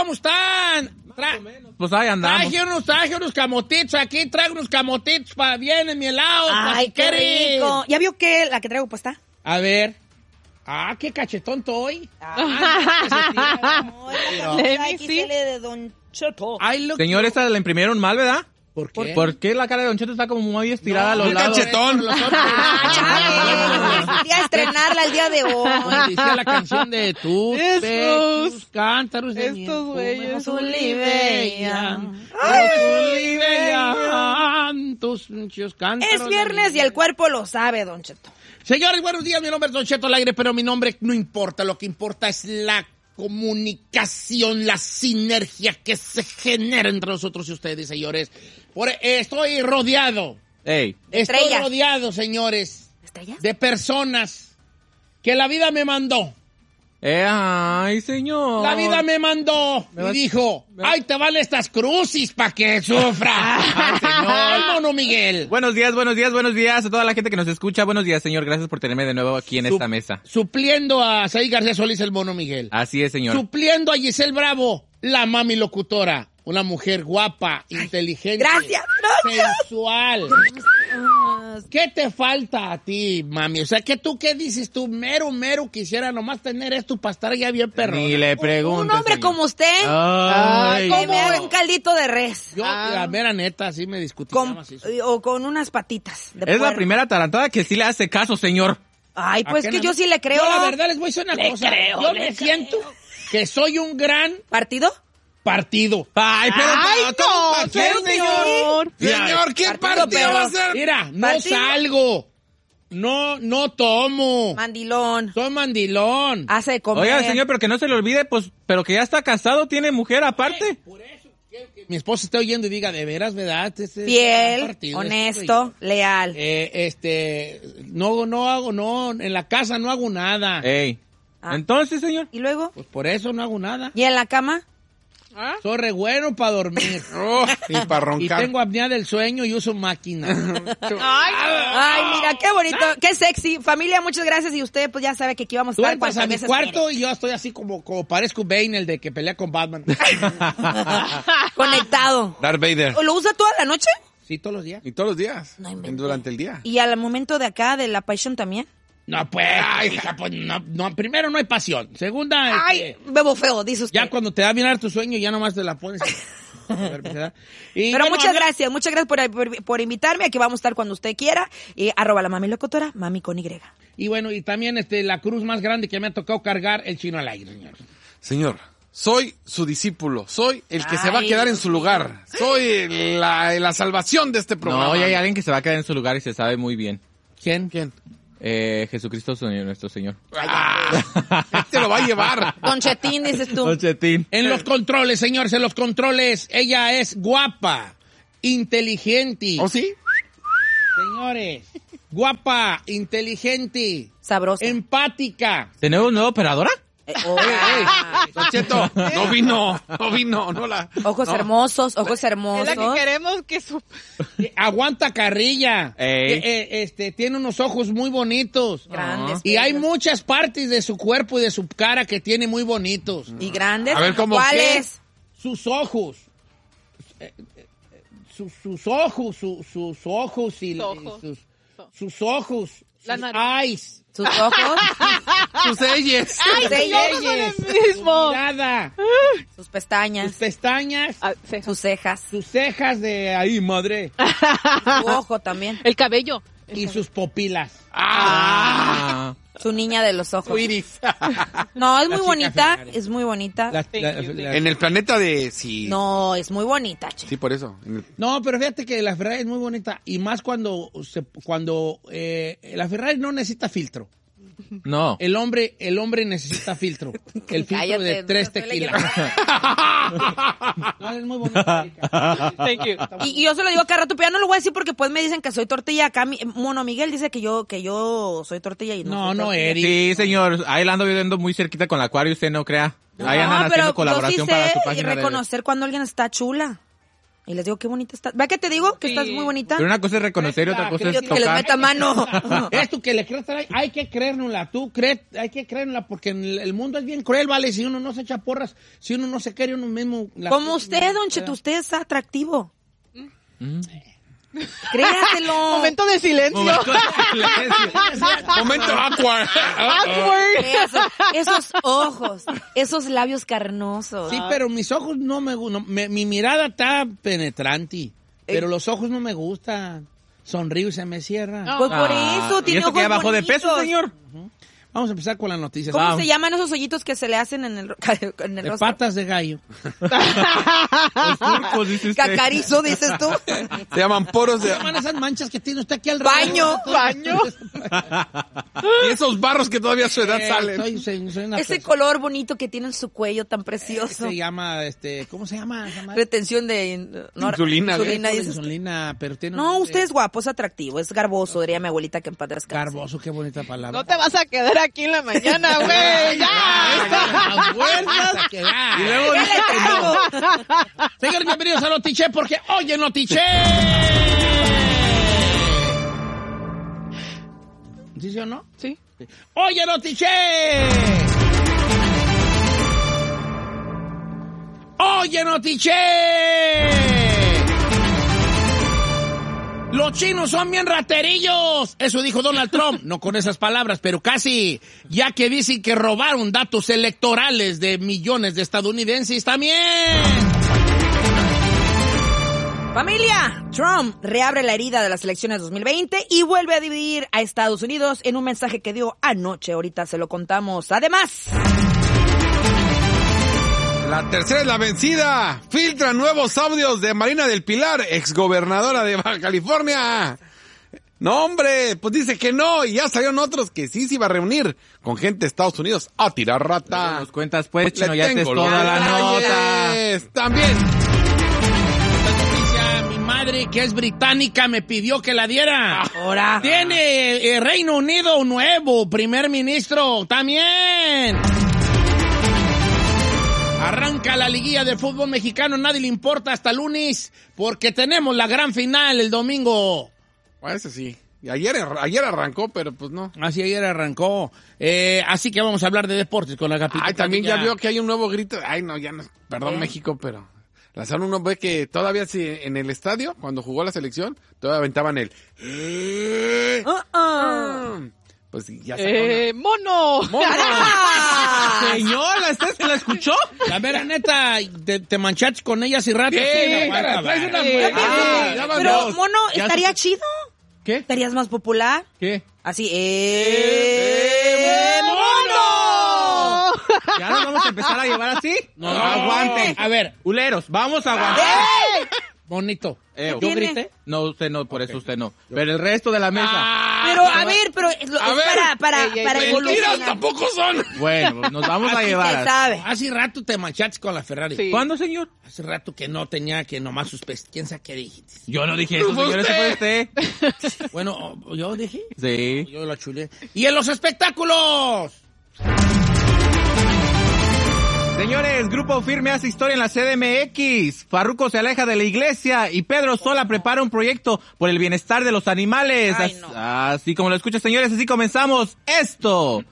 ¿cómo están? Pues ahí andamos. Traje unos camotitos aquí, traigo unos camotitos para bien en mi helado. Ay, qué rico. ¿Ya vio que la que traigo puesta? A ver. Ah, qué cachetón estoy. de Don Cheto. Señor, esta la imprimieron mal, ¿verdad? ¿Por qué? ¿Por qué la cara de Don Cheto está como muy estirada a los lados? Cachetón. Quería estrenarla el día de hoy. Decía la canción de tus pechos, cántaros de Estos güeyes. tus muchos cántaros. Es viernes y el cuerpo lo sabe, Don Cheto. Señores, buenos días, mi nombre es Don Cheto al aire, pero mi nombre no importa, lo que importa es la comunicación, la sinergia que se genera entre nosotros y ustedes, señores. Estoy rodeado. Ey. Estoy Estrellas. rodeado, señores, ¿Estrellas? de personas que la vida me mandó. Ay, señor. La vida me mandó y dijo, ¡ay, te van estas crucis para que sufra! ¡Ay, mono Miguel! Buenos días a toda la gente que nos escucha. Buenos días, señor. Gracias por tenerme de nuevo aquí en esta mesa. Supliendo a Saí García Solís, el mono Miguel. Así es, señor. Supliendo a Giselle Bravo, la mami locutora. Una mujer guapa, inteligente. Gracias. Sensual. ¿Qué te falta a ti, mami? O sea, ¿qué dices tú? Mero quisiera nomás tener esto para estar ya bien perro. Ni le pregunto. Un hombre como usted. Ay. Que me haga un caldito de res. Yo, la mera neta, sí me discutí. O con unas patitas de Es puerco. la primera tarantada que sí le hace caso, señor. Ay, pues que yo sí le creo. Yo la verdad les voy a decir una cosa. Yo me siento que soy un gran ¿Partido? partido. Ay, pero no, señor. Señor, ¿qué partido va a ser? Mira, no ¿Partido? salgo. No tomo. Mandilón. Soy mandilón. Hace de comer. Oiga, señor, pero que no se le olvide, pues, pero que ya está casado, tiene mujer aparte. Por eso, que mi esposa esté oyendo y diga, de veras, ¿verdad? Fiel, honesto, leal. No hago, en la casa no hago nada. Ey. Ah. Entonces, señor. ¿Y luego? Pues por eso no hago nada. ¿Y en la cama? Soy re bueno para dormir. Y para Y roncar. tengo apnea del sueño y uso máquina. Ay, mira, qué bonito, qué sexy. Familia, muchas gracias. Y usted, pues ya sabe que aquí vamos a Tú estar entras a cuantas mi veces cuarto y yo estoy así como parezco Bane, el de que pelea con Batman. quiere. Conectado. Darth Vader. ¿Lo usa toda la noche? Sí, todos los días. Y todos los días. No inventes. Durante el día. ¿Y al momento de acá, de la Passion también? No, pues, hija, pues no, primero no hay pasión. Segunda, Ay, bebo feo, dice usted. ya cuando te va a mirar tu sueño, ya nomás te la pones. Y Pero bueno, muchas gracias por invitarme. Aquí vamos a estar cuando usted quiera. Y @ la mami locutora, mami con Y. Y bueno, y también la cruz más grande que me ha tocado cargar, el chino al aire, señor. Señor, soy su discípulo. Soy el que se va a Ay, quedar en su lugar. Soy la salvación de este programa. No, ya hay alguien que se va a quedar en su lugar y se sabe muy bien. ¿Quién? Jesucristo, nuestro Señor. Este lo va a llevar. Don Chetín, dices tú. Don Chetín. En los controles, señores, en los controles. Ella es guapa, inteligente. ¿Oh, sí? Señores, guapa, inteligente, Sabrosa. empática. ¿Tenemos nueva operadora? Don Cheto, no vino. Ojos hermosos, ojos Es la que hermosos. queremos que su... Aguanta carrilla. Ey. Tiene unos ojos muy bonitos. Grandes. Y hay bellos. muchas partes de su cuerpo y de su cara que tiene muy bonitos. Y grandes. A ver, ¿cómo ¿cuáles? Sus ojos. Sus ojos, sus ojos y Ojos. sus ojos. La Sus nariz. eyes. Sus ojos, Sus eyes. sus Sus ellos, mismo. mirada, sus pestañas, sus pestañas, sus cejas, sus cejas de ahí, madre, su ojo también, El cabello. y sus pupilas. su niña de los ojos. Su iris. No, es La muy chica bonita, Ferrari. es muy bonita. En el planeta de... Sí. No, es muy bonita, che. Sí, por eso. No, pero fíjate que la Ferrari es muy bonita y más cuando la Ferrari no necesita filtro. No. El hombre necesita filtro. El filtro Cállate, de 3 estoy tequilas. No, es muy bonita. Erika. Thank you. Y yo se lo digo cada rato, pero ya no lo voy a decir porque pues me dicen que soy tortilla. Acá Mono Miguel dice que yo soy tortilla y no soy No, tortilla. Eric. Sí, señor. Ahí la ando viviendo muy cerquita con la Acuario, usted no crea. Ahí andan No, haciendo pero colaboración yo sí para sé su página de... reconocer cuando alguien está chula. Y les digo, qué bonita estás. ¿Va que te digo? Que estás muy bonita. Pero una cosa es reconocer y otra cosa es Que les tocar. meta mano. Esto que le crees, hay que creérnosla, hay que creérnosla porque el mundo es bien cruel, ¿vale? Si uno no se echa porras, si uno no se quiere uno mismo. Como usted, Don Cheto, usted es atractivo. Créaselo. Momento de silencio. Momento awkward. Esos ojos, esos labios carnosos. Sí, pero mis ojos no me gustan. Mi mirada está penetrante, pero los ojos no me gustan. Sonrío y se me cierra. Pues por eso ¿Y tiene eso ojos que bajó de peso, bonitos. señor? Vamos a empezar con las noticias. ¿Cómo se llaman esos hoyitos que se le hacen en el De rostro? patas de gallo. Los turcos, dice usted. Cacarizo, dices tú. Se llaman poros de... ¿Cómo se llaman esas manchas que tiene usted aquí al Baño. Baño. Y esos barros que todavía a su edad salen. Soy una Ese persona- color bonito que tiene en su cuello tan precioso. Se llama, ¿cómo se llama? Retención de Insulina, insulina, De dices. insulina, pero tiene No, un- usted es guapo, es atractivo, es garboso, diría mi abuelita que en paz descanse. Garboso, qué bonita palabra. No te vas a quedar aquí en la mañana, güey. ¡Ya! Las fuerzas que da. Y luego ¿Qué dice le que no. traigo? Señores, bienvenidos a Notiche porque oye Notiche. ¿Sí o no? Sí. Oye Notiche. Oye Notiche. Los chinos son bien raterillos. Eso dijo Donald Trump. No con esas palabras, pero casi. Ya que dicen que robaron datos electorales de millones de estadounidenses también. Familia, Trump reabre la herida de las elecciones 2020 y vuelve a dividir a Estados Unidos en un mensaje que dio anoche. Ahorita se lo contamos. Además, La tercera es la vencida. Filtran nuevos audios de Marina del Pilar, exgobernadora de Baja California. No, hombre, pues dice que no, y ya salieron otros que sí se iba a reunir con gente de Estados Unidos a tirar rata. Nos cuentas pues, Chino, Le ya te es tengo toda los la nota. detalles. También. Esta noticia, mi madre, que es británica, me pidió que la diera. ahora. Tiene Reino Unido un nuevo primer ministro también. Arranca la liguilla de fútbol mexicano, nadie le importa hasta el lunes, porque tenemos la gran final el domingo. Bueno, eso sí. Y ayer arrancó, pero pues no. Así ayer arrancó. Así que vamos a hablar de deportes con la capitana. Ay, también ya vio que hay un nuevo grito. Ay, no, ya no. Perdón, México, pero lanzaron uno, ve que todavía sí, en el estadio, cuando jugó la selección, todavía aventaban el... Pues ya sacó ¡Mono! Señora, ¿usted la escuchó? La vera neta, te manchaste con ella hace rato. ¿Qué? Sí, no aguanta, Traes vara. unas buenas. ya van Pero, dos. mono, Ya estaría se- chido. ¿Qué? ¿Estarías más popular? ¿Qué? Así, ¡Mono! ¿Ya nos vamos a empezar a llevar así? No, Aguanten. A ver, Uleros, vamos a aguantar. bonito. ¿Yo tiene? grité? No, usted no, por eso usted no. Pero el resto de la mesa. Pero, a ver, pero es A ver, para Mentiras evolucionar. tampoco son. Bueno, nos vamos a Usted llevar. sabe. Hace rato te manchaste con la Ferrari. Sí. ¿Cuándo, señor? Hace rato que no tenía, que nomás sus ¿Quién sabe qué dijiste? Yo no dije eso, Fue señor, ese fue usted. Bueno, yo dije. Sí. Yo la chulé. ¡Y en los espectáculos! Señores, Grupo Firme hace historia en la CDMX. Farruko se aleja de la iglesia y Pedro Sola prepara un proyecto por el bienestar de los animales. Ay, no. Así como lo escuchan, señores, así comenzamos. Esto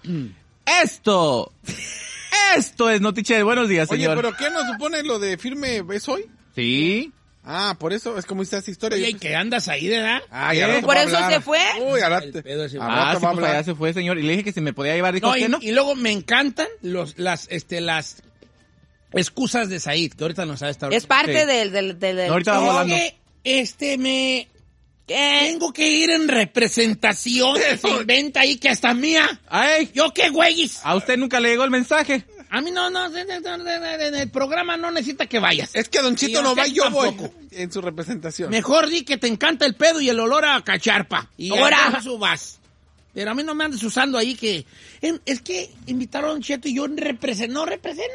es Notiche. Buenos días, Oye, señor. ¿pero qué nos supone lo de firme es hoy? Sí. Ah, por eso es como dice esa historia. Oye, Yo ¿y que andas ahí, verdad? Ah, ya rato Por va a eso hablar. se fue. Uy, al El rato. pedo ese. Al Ah, rato sí, va a pues hablar. allá se fue, señor. Y le dije que si me podía llevar, dijo No, que no. y luego me encantan las excusas de Said, que ahorita nos ha estado... Es parte Sí. del No, ahorita vamos hablando. ¿Qué? Tengo que ir en representación. Se inventa ahí que hasta mía. Ay, ¿Yo qué, güeyes? a usted nunca le llegó el mensaje. A mí no, en el programa no necesita que vayas. Es que Don Chito Y no usted va, yo voy tampoco. en su representación. Mejor di que te encanta el pedo y el olor a cacharpa. Y Ahora. eso vas. Pero a mí no me andes usando ahí que... es que invitaron a Don Cheto y yo no represento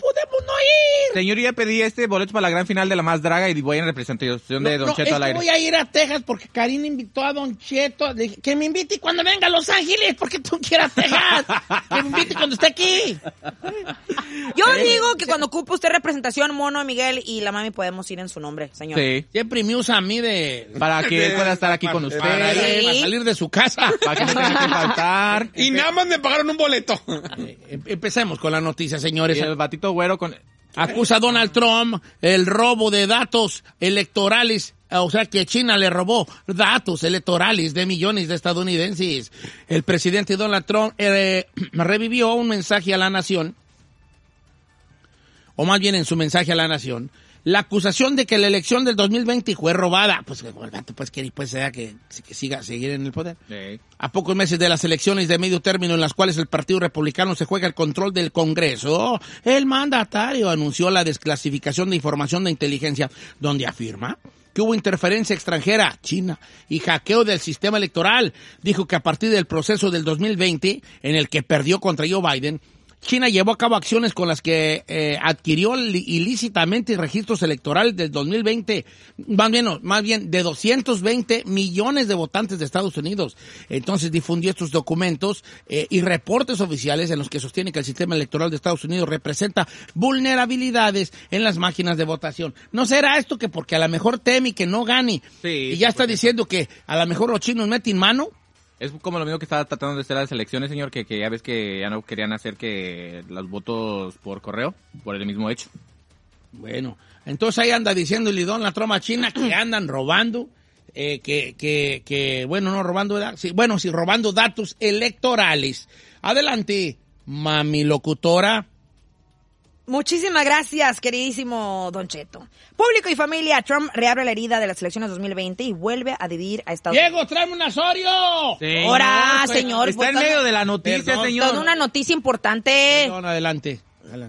podemos no ir. Señor, yo ya pedí boleto para la gran final de La Más Draga y voy en representación de Don Cheto al aire. Voy a ir a Texas porque Karina invitó a Don Cheto. Le dije, que me invite cuando venga a Los Ángeles, porque tú quieras Texas. Que me invite cuando esté aquí. Yo digo que cuando ocupe usted representación, Mono, Miguel y la mami podemos ir en su nombre, señor. Sí. Siempre me usa a mí de... Para que él pueda estar aquí con usted. Para salir de su casa. Para que no tenga que faltar. Y nada más me pagaron un boleto. Empecemos con la noticia, señores. Y el batito güero con... Acusa a Donald Trump el robo de datos electorales, o sea que China le robó datos electorales de millones de estadounidenses. El presidente Donald Trump revivió un mensaje a la nación, o más bien en su mensaje a la nación, la acusación de que la elección del 2020 fue robada. Pues el vato pues sea que siga seguir en el poder. Sí. A pocos meses de las elecciones de medio término en las cuales el Partido Republicano se juega el control del Congreso, el mandatario anunció la desclasificación de información de inteligencia, donde afirma que hubo interferencia extranjera, China, y hackeo del sistema electoral. Dijo que a partir del proceso del 2020, en el que perdió contra Joe Biden, China llevó a cabo acciones con las que adquirió ilícitamente registros electorales del 2020, más bien de 220 millones de votantes de Estados Unidos. Entonces difundió estos documentos y reportes oficiales en los que sostiene que el sistema electoral de Estados Unidos representa vulnerabilidades en las máquinas de votación. ¿No será esto que porque a lo mejor teme que no gane? Sí, y ya está diciendo que a lo mejor los chinos meten mano? Es como lo mismo que estaba tratando de hacer las elecciones, señor, que ya ves que ya no querían hacer que los votos por correo, por el mismo hecho. Bueno, entonces ahí anda diciéndole Donald Trump a China que andan robando, bueno, no robando, ¿verdad? Sí, bueno, sí, robando datos electorales. Adelante, mami locutora. Muchísimas gracias, queridísimo Don Cheto. Público y familia, Trump reabre la herida de las elecciones 2020 y vuelve a dividir a Estados Unidos. ¡Diego, tráeme un Asorio! Ahora, señor. Está en medio de la noticia, Perdón. señor. Toda una noticia importante. Perdón, adelante.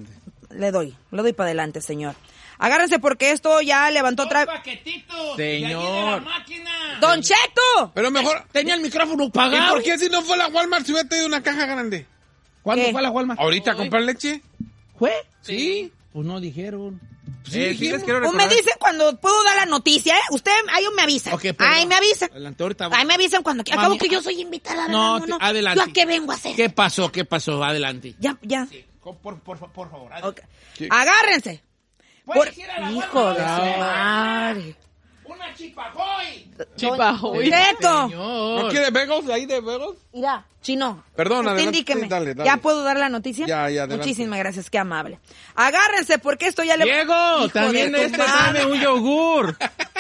Le doy para adelante, señor. Agárrense porque esto ya levantó otra... paquetitos! Señor. ¡Don Cheto! Pero mejor... Tenía el micrófono ¿Y apagado. por qué si no fue a la Walmart se hubiera traído una caja grande? ¿Cuándo ¿Qué? fue a la Walmart? ¿Ahorita a comprar leche? ¿Fue? Sí. Pues no dijeron. Sí, les quiero Pues me recordar. dicen cuando puedo dar la noticia, ¿eh? Usted, ahí me avisa. Ok, perdón. Ahí me avisa. Adelante, ahorita. Ahí me avisan cuando... Mami, Acabo que yo soy invitada, ¿verdad? No, adelante. ¿Yo a qué vengo a hacer? ¿Qué pasó? Adelante. Ya. Sí, por favor. adelante. Ok. Agárrense. ¿Puedes ir a la Hijo de Walmart? su madre. ¡Una chipajoy! Chipajoy. Cheto. ¿No quiere Begos ahí de Begos? Mira, Chino. Perdón, usted adelante, indíqueme. sí, dale. ¿Ya puedo dar la noticia? Ya, adelante. Muchísimas gracias, qué amable. Agárrense porque esto ya le... Diego, Hijo también de tu madre. dame un yogur.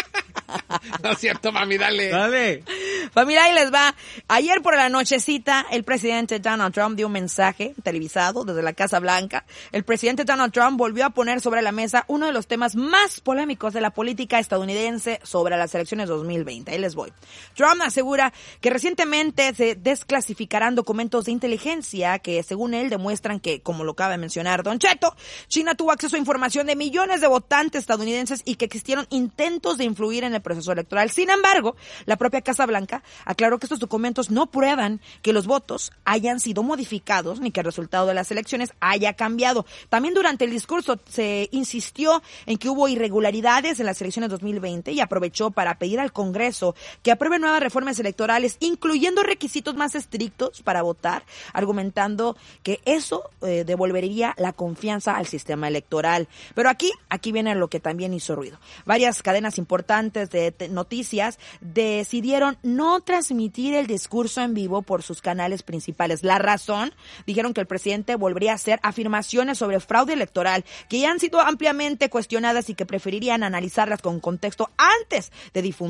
No es cierto, mami, dale. Dale. Familia, ahí les va. Ayer por la nochecita, el presidente Donald Trump dio un mensaje televisado desde la Casa Blanca. El presidente Donald Trump volvió a poner sobre la mesa uno de los temas más polémicos de la política estadounidense sobre las elecciones 2020. Ahí les voy. Trump asegura que recientemente se desclasificarán documentos de inteligencia que, según él, demuestran que, como lo acaba de mencionar Don Cheto, China tuvo acceso a información de millones de votantes estadounidenses y que existieron intentos de influir en el proceso electoral. Sin embargo, la propia Casa Blanca aclaró que estos documentos no prueban que los votos hayan sido modificados ni que el resultado de las elecciones haya cambiado. También durante el discurso se insistió en que hubo irregularidades en las elecciones 2020 y aprovechó para pedir al Congreso que apruebe nuevas reformas electorales, incluyendo requisitos más estrictos para votar, argumentando que eso devolvería la confianza al sistema electoral. Pero aquí viene lo que también hizo ruido. Varias cadenas importantes de noticias decidieron no transmitir el discurso en vivo por sus canales principales. La razón, dijeron que el presidente volvería a hacer afirmaciones sobre fraude electoral que ya han sido ampliamente cuestionadas y que preferirían analizarlas con contexto antes de difundir